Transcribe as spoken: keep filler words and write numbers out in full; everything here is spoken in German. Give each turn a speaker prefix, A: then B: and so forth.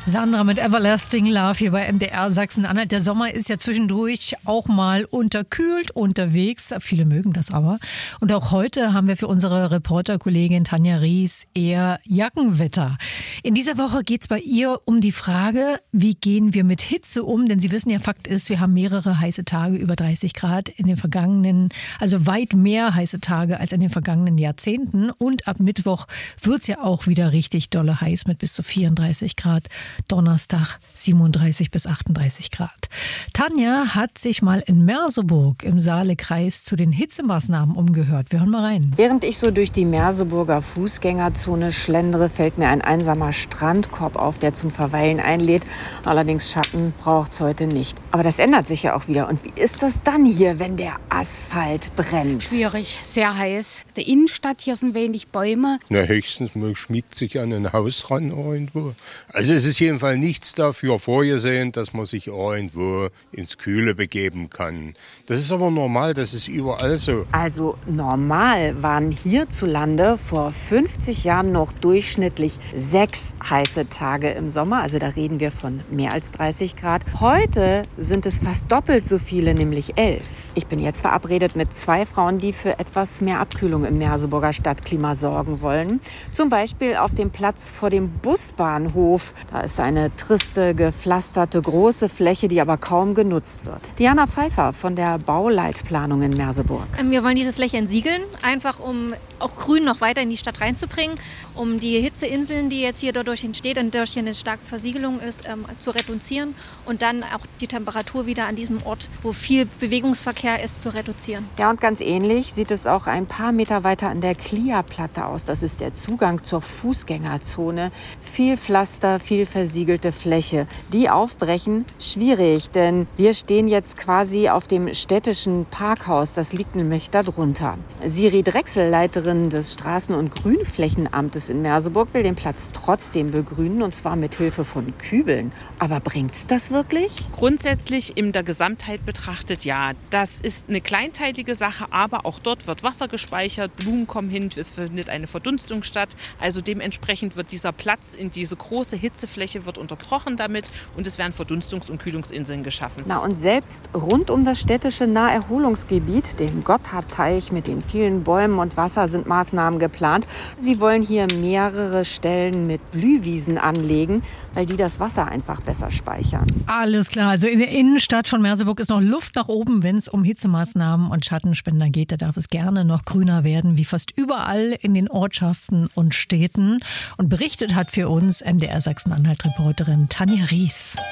A: Sandra mit Everlasting Love hier bei M D R Sachsen-Anhalt. Der Sommer ist ja zwischendurch auch mal unterkühlt unterwegs. Viele mögen das aber. Und auch heute haben wir für unsere Reporterkollegin Tanja Ries eher Jackenwetter. In dieser Woche geht es bei ihr um die Frage, wie gehen wir mit Hitze um? Denn Sie wissen ja, Fakt ist, wir haben mehrere heiße Tage über dreißig Grad in den vergangenen, also weit mehr heiße Tage als in den vergangenen Jahrzehnten. Und ab Mittwoch wird es ja auch wieder richtig dolle heiß mit bis zu vierunddreißig Grad. Donnerstag siebenunddreißig bis achtunddreißig Grad. Tanja hat sich mal in Merseburg im Saalekreis zu den Hitzemaßnahmen umgehört. Wir hören mal rein.
B: Während ich so durch die Merseburger Fußgängerzone schlendere, fällt mir ein einsamer Strandkorb auf, der zum Verweilen einlädt. Allerdings Schatten braucht es heute nicht. Aber das ändert sich ja auch wieder. Und wie ist das dann hier, wenn der Asphalt brennt?
C: Schwierig, sehr heiß. Die Innenstadt, hier sind wenig Bäume.
D: Na, höchstens man schmiegt sich an ein Haus ran irgendwo. Also es ist jeden Fall nichts dafür vorgesehen, dass man sich irgendwo ins Kühle begeben kann. Das ist aber normal, das ist überall so.
B: Also normal waren hierzulande vor fünfzig Jahren noch durchschnittlich sechs heiße Tage im Sommer. Also da reden wir von mehr als dreißig Grad. Heute sind es fast doppelt so viele, nämlich elf. Ich bin jetzt verabredet mit zwei Frauen, die für etwas mehr Abkühlung im Merseburger Stadtklima sorgen wollen. Zum Beispiel auf dem Platz vor dem Busbahnhof. Da ist eine triste, gepflasterte große Fläche, die aber kaum genutzt wird. Diana Pfeiffer von der Bauleitplanung in Merseburg.
E: Wir wollen diese Fläche entsiegeln, einfach um auch Grün noch weiter in die Stadt reinzubringen, um die Hitzeinseln, die jetzt hier dadurch entsteht und durch hier eine starke Versiegelung ist, ähm, zu reduzieren und dann auch die Temperatur wieder an diesem Ort, wo viel Bewegungsverkehr ist, zu reduzieren.
B: Ja, und ganz ähnlich sieht es auch ein paar Meter weiter an der Klia-Platte aus. Das ist der Zugang zur Fußgängerzone. Viel Pflaster, viel versiegelte Fläche. Die aufbrechen, schwierig, denn wir stehen jetzt quasi auf dem städtischen Parkhaus. Das liegt nämlich da drunter. Siri Drechsel, Leiterin des Straßen- und Grünflächenamtes in Merseburg, will den Platz trotzdem begrünen, und zwar mit Hilfe von Kübeln. Aber bringt's das wirklich?
F: Grundsätzlich in der Gesamtheit betrachtet, ja. Das ist eine kleinteilige Sache, aber auch dort wird Wasser gespeichert, Blumen kommen hin, es findet eine Verdunstung statt. Also dementsprechend wird dieser Platz in diese große Hitzefläche wird unterbrochen damit und es werden Verdunstungs- und Kühlungsinseln geschaffen.
B: Na, und selbst rund um das städtische Naherholungsgebiet, den Gotthardteich mit den vielen Bäumen und Wasser, sind Maßnahmen geplant. Sie wollen hier mehrere Stellen mit Blühwiesen anlegen, weil die das Wasser einfach besser speichern.
A: Alles klar, also in der Innenstadt von Merseburg ist noch Luft nach oben, wenn es um Hitzemaßnahmen und Schattenspender geht. Da darf es gerne noch grüner werden, wie fast überall in den Ortschaften und Städten. Und berichtet hat für uns M D R Sachsen-Anhalt-Reporterin Tanja Ries.